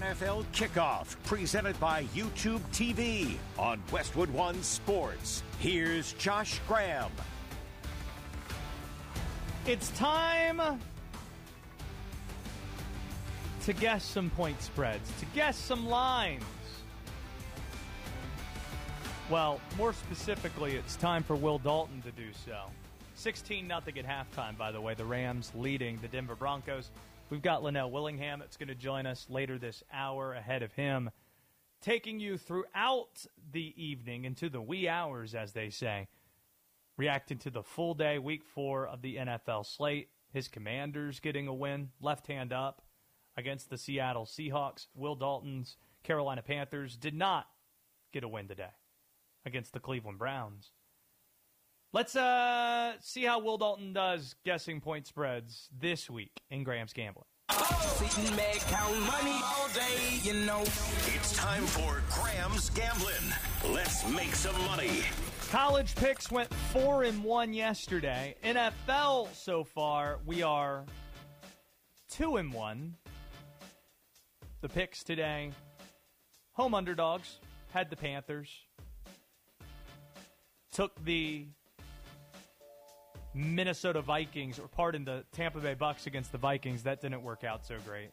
NFL Kickoff, presented by YouTube TV on Westwood One Sports. Here's Josh Graham. It's time to guess some point spreads, to guess some lines. Well, more specifically, it's time for Will Dalton to do so. 16-0 at halftime, by the way. The Rams leading the Denver Broncos. We've got Linnell Willingham that's going to join us later this hour. Ahead of him, taking you throughout the evening into the wee hours, as they say, reacting to the full day, week 4 of the NFL slate. His Commanders getting a win, left hand up against the Seattle Seahawks. Will Dalton's Carolina Panthers did not get a win today against the Cleveland Browns. Let's see how Will Dalton does guessing point spreads this week in Graham's Gambling. Sitting back, count money all day, you know. It's time for Graham's Gambling. Let's make some money. College picks went 4-1 yesterday. NFL so far, we are 2-1. The picks today, home underdogs, had the Panthers. Took the Minnesota Vikings, or pardon, the Tampa Bay Bucks against the Vikings. That didn't work out so great.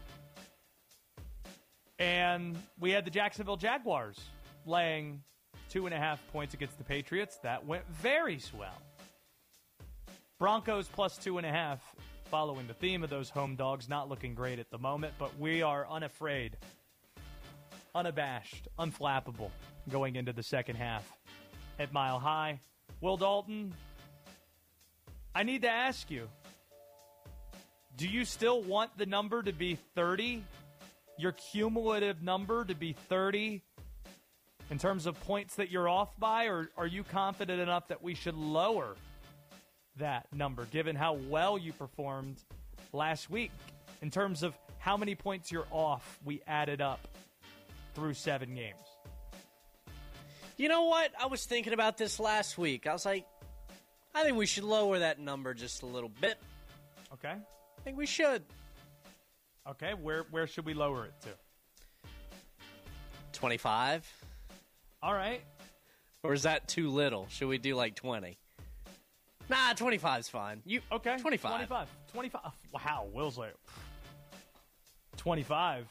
And we had the Jacksonville Jaguars laying 2.5 points against the Patriots. That went very swell. Broncos plus 2.5, following the theme of those home dogs, not looking great at the moment, but we are unafraid, unabashed, unflappable going into the second half at Mile High. Will Dalton, I need to ask you, do you still want the number to be 30? Your cumulative number to be 30 in terms of points that you're off by? Or are you confident enough that we should lower that number, given how well you performed last week in terms of how many points you're off we added up through 7 games? You know what? I was thinking about this last week. I was like, I think we should lower that number just a little bit. Okay. I think we should. Okay, where should we lower it to? 25? All right. Or is that too little? Should we do like 20? Nah, 25's fine. Okay. 25. 25. Wow, Will's like 25.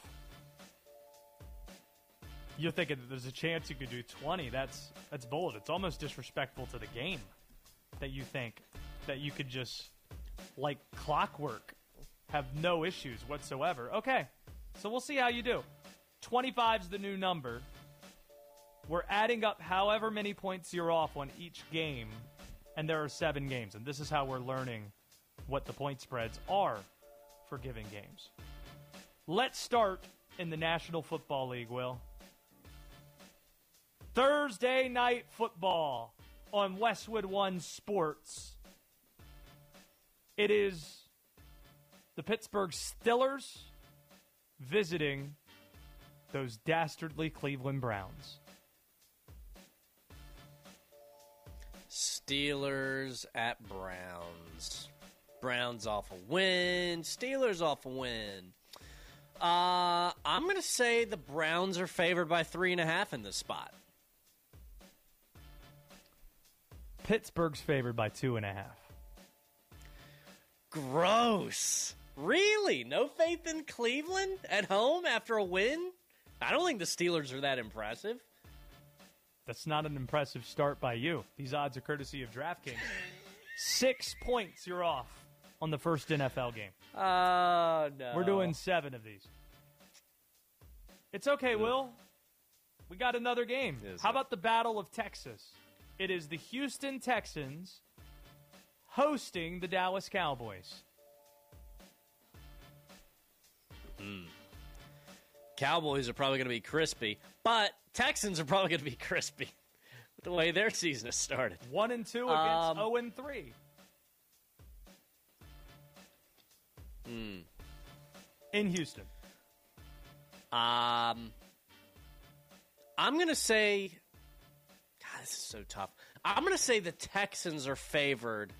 You're thinking that there's a chance you could do 20. That's bold. It's almost disrespectful to the game that you think that you could just, like clockwork, have no issues whatsoever. Okay, so we'll see how you do. 25's the new number. We're adding up however many points you're off on each game, and there are 7 games, and this is how we're learning what the point spreads are for given games. Let's start in the National Football League, Will. Thursday night football on Westwood One Sports. It is the Pittsburgh Steelers visiting those dastardly Cleveland Browns. Steelers at Browns. Browns off a win. Steelers off a win. I'm going to say the Browns are favored by 3.5 in this spot. Pittsburgh's favored by 2.5. Gross. Really? No faith in Cleveland at home after a win? I don't think the Steelers are that impressive. That's not an impressive start by you. These odds are courtesy of DraftKings. 6 points you're off on the first NFL game. Oh, no. We're doing 7 of these. It's okay, Will. We got another game. How about the Battle of Texas? It is the Houston Texans hosting the Dallas Cowboys. Cowboys are probably going to be crispy, but Texans are probably going to be crispy with the way their season has started. 1-2 against 0-3. In Houston. I'm going to say... God, this is so tough. I'm going to say the Texans are favored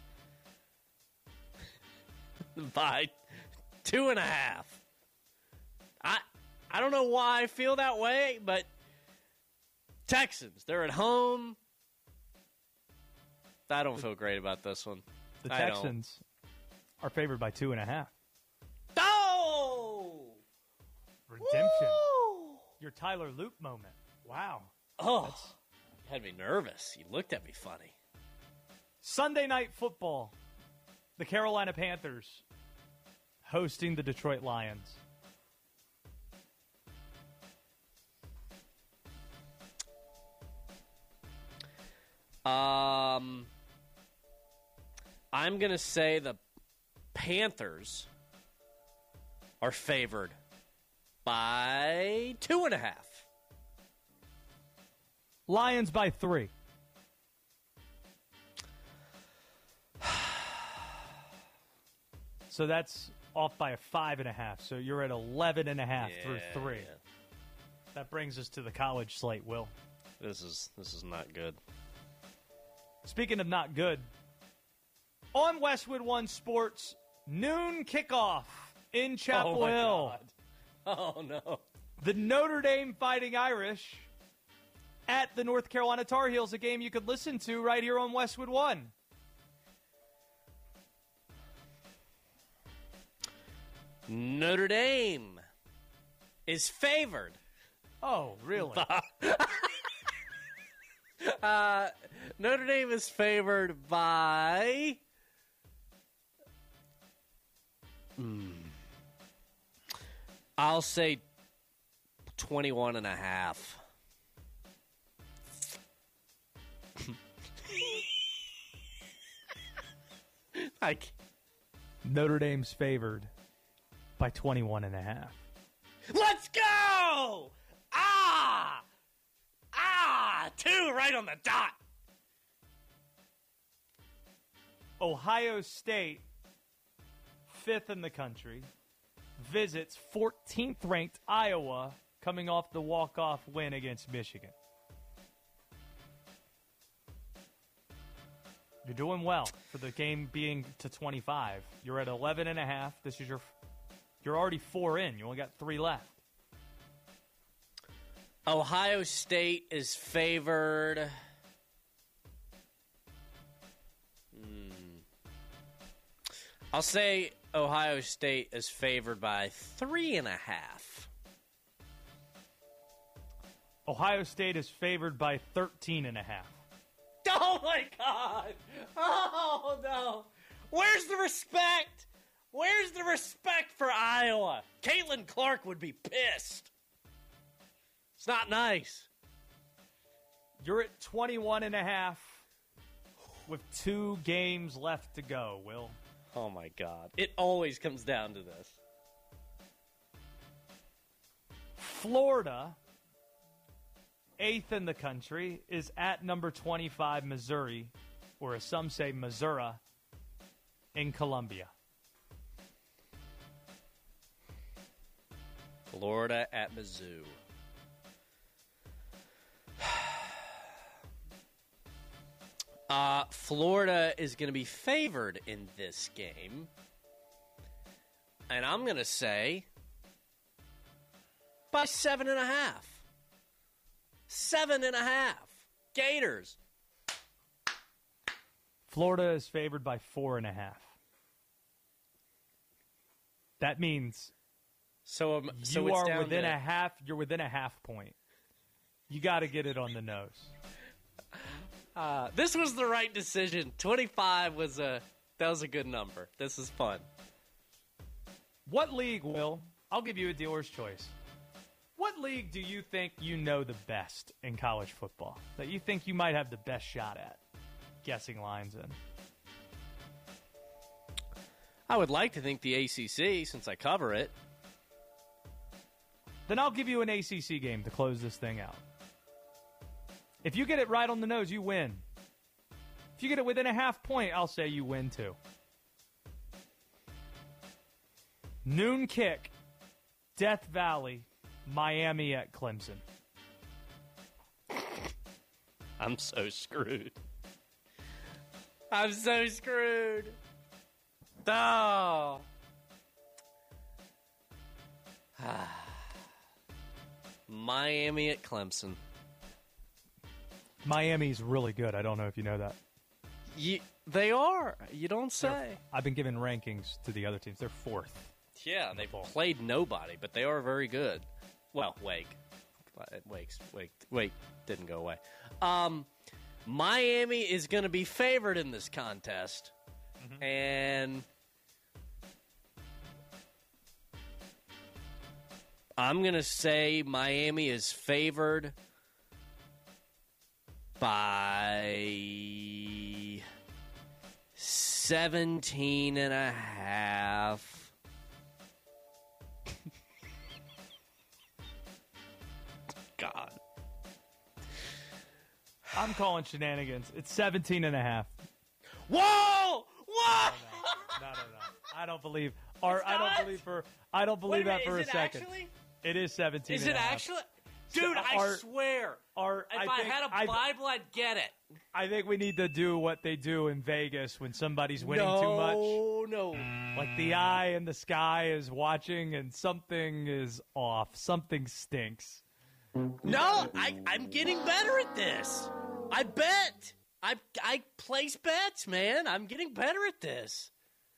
by 2.5. I don't know why I feel that way, but Texans, they're at home. I don't feel great about this one. The Texans are favored by 2.5. Oh! Redemption. Woo! Your Tyler Loop moment. Wow. Oh, had me nervous. You looked at me funny. Sunday Night Football. The Carolina Panthers hosting the Detroit Lions. I'm going to say the Panthers are favored by 2.5. Lions by 3. So that's off by a 5.5. So you're at 11.5 through 3. Yeah. That brings us to the college slate, Will. This is not good. Speaking of not good, on Westwood One Sports, noon kickoff in Chapel Hill. Oh, no. The Notre Dame Fighting Irish at the North Carolina Tar Heels, a game you could listen to right here on Westwood One. Notre Dame is favored. Oh, really? Notre Dame is favored by... I'll say 21.5. I can't. Notre Dame's favored by 21.5. Let's go! Ah! 2 right on the dot. Ohio State, 5th in the country, visits 14th ranked Iowa, coming off the walk-off win against Michigan. You're doing well for the game being to 25. You're at 11.5. This is you're already 4 in. You only got 3 left. Ohio State is favored. I'll say Ohio State is favored by 3.5. Ohio State is favored by 13.5. Oh, my God. Oh, no. Where's the respect? Where's the respect for Iowa? Caitlin Clark would be pissed. It's not nice. You're at 21.5 with 2 games left to go, Will. Oh, my God. It always comes down to this. Florida, 8th in the country, is at number 25, Missouri, or as some say, Missouri, in Columbia. Florida at Mizzou. Florida is going to be favored in this game. And I'm going to say by 7.5. 7.5. Gators. Florida is favored by 4.5. That means So you it's are down within to, a half. You're within a half point. You got to get it on the nose. This was the right decision. 25 was that was a good number. This is fun. What league, Will? I'll give you a dealer's choice. What league do you think you know the best in college football? That you think you might have the best shot at guessing lines in? I would like to think the ACC, since I cover it. Then I'll give you an ACC game to close this thing out. If you get it right on the nose, you win. If you get it within a half point, I'll say you win too. Noon kick, Death Valley, Miami at Clemson. I'm so screwed. I'm so screwed. Oh. Miami at Clemson. Miami's really good. I don't know if you know that. They are. You don't say. I've been giving rankings to the other teams. They're fourth. Yeah, they played nobody, but they are very good. Well, Wake didn't go away. Miami is going to be favored in this contest, and I'm going to say Miami is favored by 17.5. God. I'm calling shenanigans. It's 17.5. Whoa! What? No. I don't believe. I don't believe that for a second. Actually? It is 17. Is it actually? Dude, I swear. If I had a Bible, I'd get it. I think we need to do what they do in Vegas when somebody's winning too much. No. Like the eye in the sky is watching and something is off. Something stinks. No, I'm getting better at this. I bet. I place bets, man. I'm getting better at this.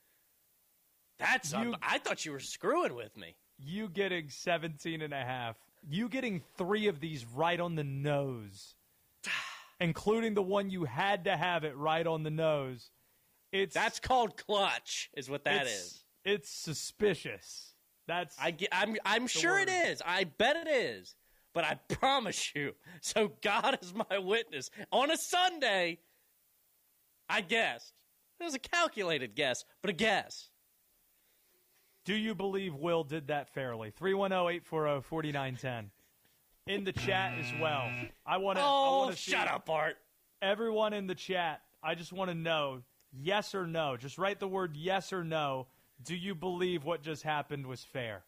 I thought you were screwing with me. You getting 17.5. You getting 3 of these right on the nose, including the one you had to have it right on the nose. That's called clutch, is what that is. It's suspicious. I'm sure it is. I bet it is. But I promise you, so God is my witness, on a Sunday, I guessed. It was a calculated guess, but a guess. Do you believe Will did that fairly? 310-840-4910. In the chat as well. I want to shut up, Art. Everyone in the chat, I just want to know, yes or no. Just write the word yes or no. Do you believe what just happened was fair?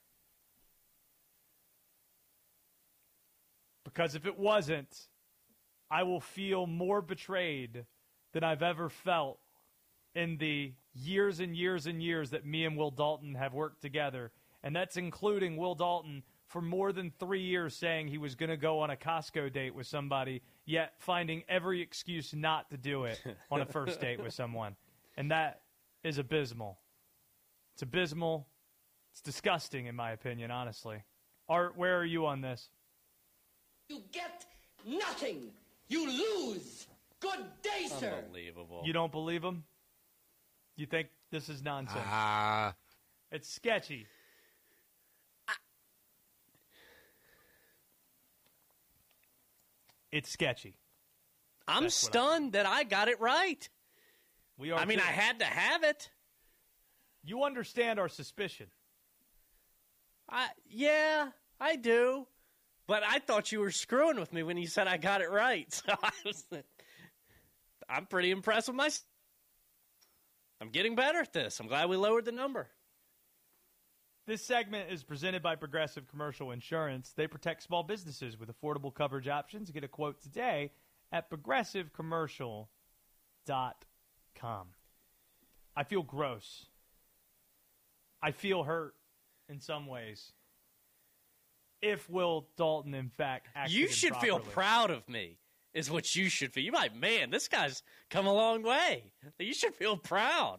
Because if it wasn't, I will feel more betrayed than I've ever felt in the years and years and years that me and Will Dalton have worked together. And that's including Will Dalton for more than 3 years saying he was going to go on a Costco date with somebody, yet finding every excuse not to do it on a first date with someone. And that is abysmal. It's abysmal. It's disgusting, in my opinion, honestly. Art, where are you on this? You get nothing. You lose. Good day, sir. Unbelievable. You don't believe him? You think this is nonsense? It's sketchy. It's sketchy. I'm stunned that I got it right. We are. I mean, I had to have it. You understand our suspicion. Yeah, I do. But I thought you were screwing with me when you said I got it right. So I'm pretty impressed with myself. I'm getting better at this. I'm glad we lowered the number. This segment is presented by Progressive Commercial Insurance. They protect small businesses with affordable coverage options. Get a quote today at progressivecommercial.com. I feel gross. I feel hurt in some ways. If Will Dalton, in fact, acted You should improperly. feel proud of me, is what you should feel. You might, man, this guy's come a long way. You should feel proud.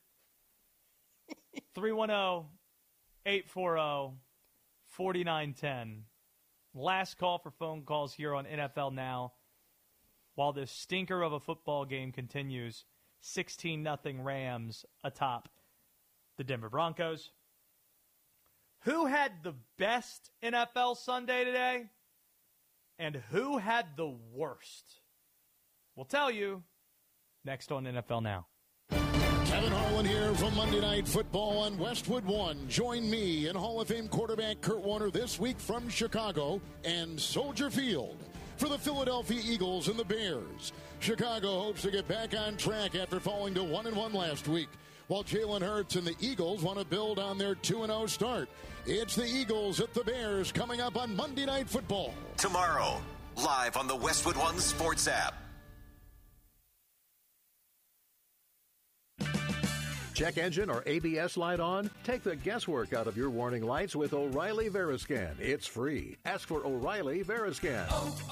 310-840-4910. Last call for phone calls here on NFL Now. While this stinker of a football game continues, 16-0 Rams atop the Denver Broncos. Who had the best NFL Sunday today? And who had the worst? We'll tell you next on NFL Now. Kevin Harlan here from Monday Night Football on Westwood One. Join me and Hall of Fame quarterback Kurt Warner this week from Chicago and Soldier Field for the Philadelphia Eagles and the Bears. Chicago hopes to get back on track after falling to 1-1 last week, while Jalen Hurts and the Eagles want to build on their 2-0 start. It's the Eagles at the Bears coming up on Monday Night Football. Tomorrow, live on the Westwood One Sports app. Check engine or ABS light on? Take the guesswork out of your warning lights with O'Reilly Veriscan. It's free. Ask for O'Reilly Veriscan.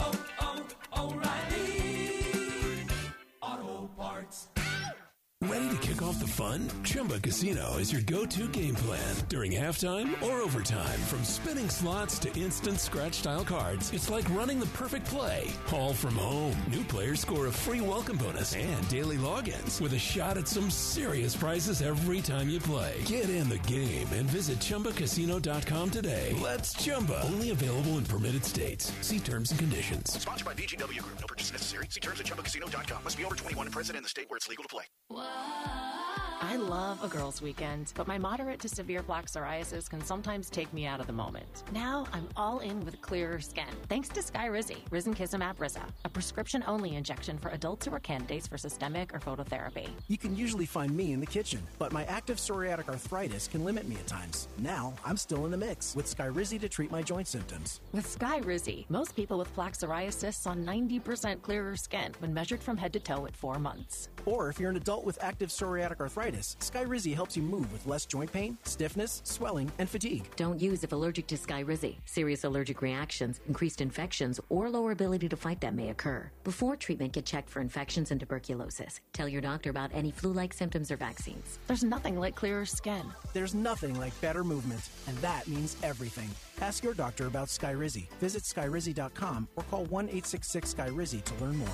O'Reilly Auto Parts. Ready to kick off the fun? Chumba Casino is your go-to game plan during halftime or overtime. From spinning slots to instant scratch-style cards, it's like running the perfect play, all from home. New players score a free welcome bonus and daily logins with a shot at some serious prizes every time you play. Get in the game and visit ChumbaCasino.com today. Let's Chumba. Only available in permitted states. See terms and conditions. Sponsored by VGW Group. No purchase necessary. See terms at ChumbaCasino.com. Must be over 21 and present in the state where it's legal to play. I love a girls' weekend, but my moderate to severe plaque psoriasis can sometimes take me out of the moment. Now I'm all in with clearer skin, thanks to Skyrizi, Risankizumab Rizza, a prescription-only injection for adults who are candidates for systemic or phototherapy. You can usually find me in the kitchen, but my active psoriatic arthritis can limit me at times. Now I'm still in the mix with Skyrizi to treat my joint symptoms. With Skyrizi, most people with plaque psoriasis saw 90% clearer skin when measured from head to toe at 4 months. Or if you're an adult with active psoriatic arthritis, Skyrizi helps you move with less joint pain, stiffness, swelling, and fatigue. Don't use if allergic to Skyrizi. Serious allergic reactions, increased infections, or lower ability to fight them may occur. Before treatment, get checked for infections and tuberculosis. Tell your doctor about any flu-like symptoms or vaccines. There's nothing like clearer skin. There's nothing like better movement, and that means everything. Ask your doctor about Skyrizi. Visit Skyrizi.com or call 1-866-SKYRIZI to learn more.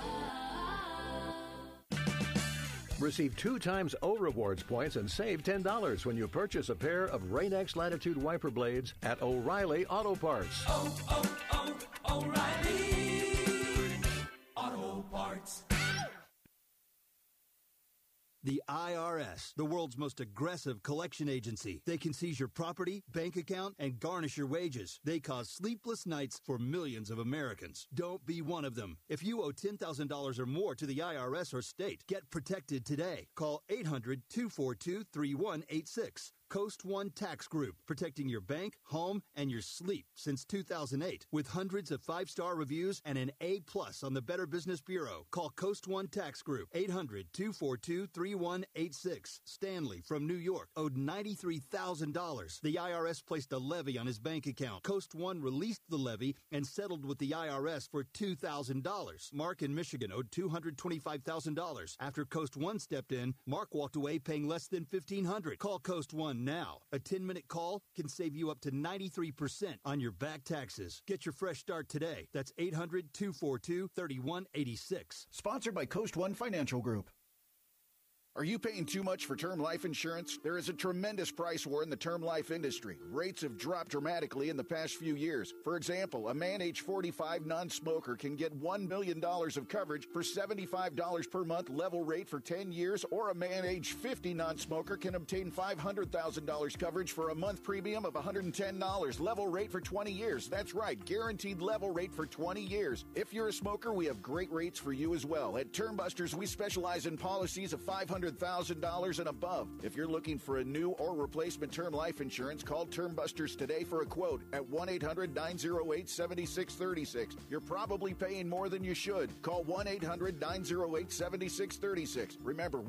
Receive 2 times O Rewards points and save $10 when you purchase a pair of Rain-X Latitude wiper blades at O'Reilly Auto Parts. O'Reilly Auto Parts. The IRS, the world's most aggressive collection agency. They can seize your property, bank account, and garnish your wages. They cause sleepless nights for millions of Americans. Don't be one of them. If you owe $10,000 or more to the IRS or state, get protected today. Call 800-242-3186. Coast One Tax Group, protecting your bank, home, and your sleep since 2008. With hundreds of 5-star reviews and an A+ on the Better Business Bureau. Call Coast One Tax Group, 800-242-3186. Stanley from New York owed $93,000. The IRS placed a levy on his bank account. Coast One released the levy and settled with the IRS for $2,000. Mark in Michigan owed $225,000. After Coast One stepped in, Mark walked away paying less than $1,500. Call Coast One now. A 10-minute call can save you up to 93% on your back taxes. Get your fresh start today. That's 800-242-3186. Sponsored by Coast One Financial Group. Are you paying too much for term life insurance? There is a tremendous price war in the term life industry. Rates have dropped dramatically in the past few years. For example, a man age 45 non-smoker can get $1 million of coverage for $75 per month level rate for 10 years, or a man age 50 non-smoker can obtain $500,000 coverage for a month premium of $110 level rate for 20 years. That's right, guaranteed level rate for 20 years. If you're a smoker, we have great rates for you as well. At Term Busters, we specialize in policies of $500,000 and above. If you're looking for a new or replacement term life insurance, call Term Busters today for a quote at 1-800-908-7636. You're probably paying more than you should. Call 1-800-908-7636. Remember,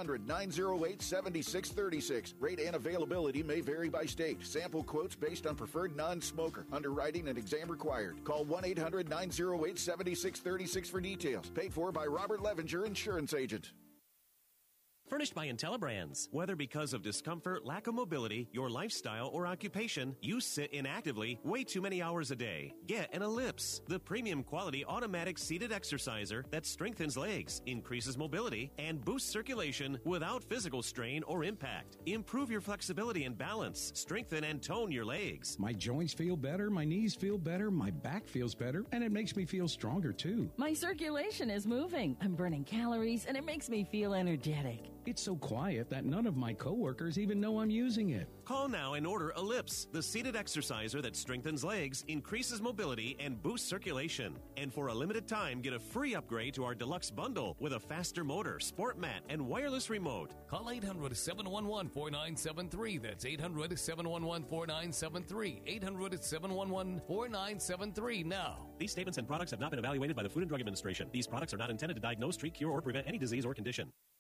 1-800-908-7636. Rate and availability may vary by state. Sample quotes based on preferred non-smoker. Underwriting and exam required. Call 1-800-908-7636 for details. Paid for by Robert Levenger, Insurance Agent. Furnished by Intellibrands. Whether because of discomfort, lack of mobility, your lifestyle, or occupation, you sit inactively way too many hours a day. Get an Ellipse, the premium quality automatic seated exerciser that strengthens legs, increases mobility, and boosts circulation without physical strain or impact. Improve your flexibility and balance. Strengthen and tone your legs. My joints feel better, my knees feel better, my back feels better, and it makes me feel stronger too. My circulation is moving. I'm burning calories, and it makes me feel energetic. It's so quiet that none of my coworkers even know I'm using it. Call now and order Ellipse, the seated exerciser that strengthens legs, increases mobility, and boosts circulation. And for a limited time, get a free upgrade to our deluxe bundle with a faster motor, sport mat, and wireless remote. Call 800-711-4973. That's 800-711-4973. 800-711-4973 now. These statements and products have not been evaluated by the Food and Drug Administration. These products are not intended to diagnose, treat, cure, or prevent any disease or condition.